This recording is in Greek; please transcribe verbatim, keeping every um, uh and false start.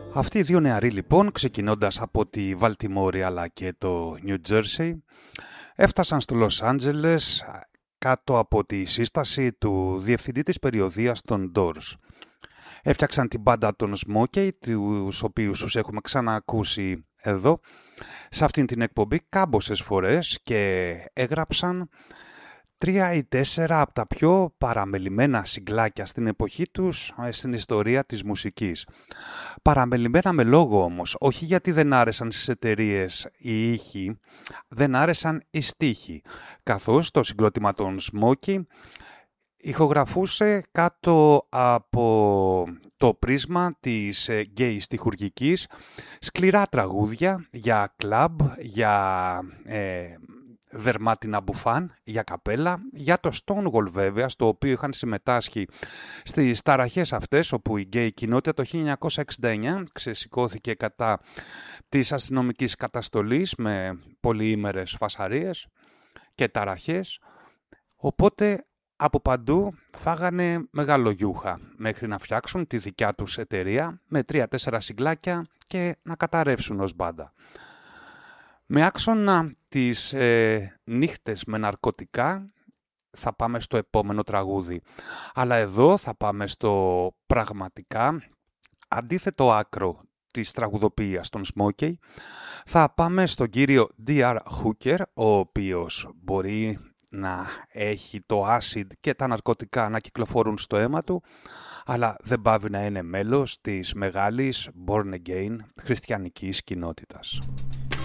Αυτοί οι δύο νεαροί λοιπόν, ξεκινώντας από τη Βαλτιμόρη αλλά και το New Jersey, έφτασαν στο Λος Άντζελες κάτω από τη σύσταση του διευθυντή της περιοδίας των Doors. Έφτιαξαν την μπάντα των Smokey, τους οποίους τους έχουμε ξαναακούσει εδώ, σε αυτήν την εκπομπή κάμποσες φορές, και έγραψαν τρία ή τέσσερα από τα πιο παραμελημένα συγκλάκια στην εποχή τους στην ιστορία της μουσικής. Παραμελημένα με λόγο όμως, όχι γιατί δεν άρεσαν στις εταιρείες οι ήχοι, δεν άρεσαν οι στίχοι, καθώς το συγκρότημα των Smokey ηχογραφούσε κάτω από το πρίσμα της γκέι στιχουργικής σκληρά τραγούδια για κλαμπ, για ε, δερμάτινα μπουφάν, για καπέλα, για το Stonewall βέβαια, στο οποίο είχαν συμμετάσχει στις ταραχές αυτές, όπου η γκέι κοινότητα το χίλια εννιακόσια εξήντα εννιά ξεσηκώθηκε κατά της αστυνομικής καταστολής με πολυήμερες φασαρίες και ταραχές, οπότε από παντού φάγανε μεγαλογιούχα μέχρι να φτιάξουν τη δικιά τους εταιρεία με τρία-τέσσερα συγκλάκια και να καταρρεύσουν ως μπάντα. Με άξονα τις ε, νύχτες με ναρκωτικά θα πάμε στο επόμενο τραγούδι. Αλλά εδώ θα πάμε στο πραγματικά αντίθετο άκρο της τραγουδοποιίας των Smokey. Θα πάμε στον κύριο ντι αρ Hooker, ο οποίος μπορεί να έχει το acid και τα ναρκωτικά να κυκλοφορούν στο αίμα του, αλλά δεν πάβει να είναι μέλος της μεγάλης Born Again χριστιανικής κοινότητας.